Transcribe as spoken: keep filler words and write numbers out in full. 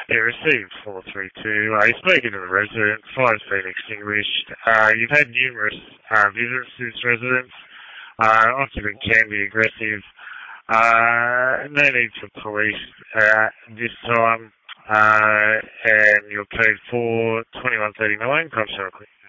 Yeah, received four three two. Uh, you've spoken to the resident. Fire's been extinguished. Uh, you've had numerous uh, visits to this residence. Uh, occupant can be aggressive. Uh, no need for police uh, this time. Uh, and you're paid for twenty-one thirty-nine. Come show quick.